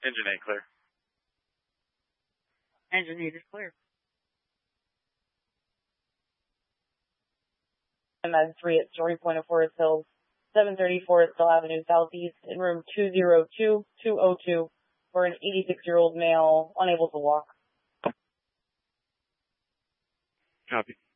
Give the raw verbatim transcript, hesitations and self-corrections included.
Engine eight clear. Engine eight is clear. I'm at three at Story Point of Forest Hills, seven thirty Forest Hill Avenue Southeast, in room two zero two two oh two, for an eighty-six-year-old male unable to walk. Copy.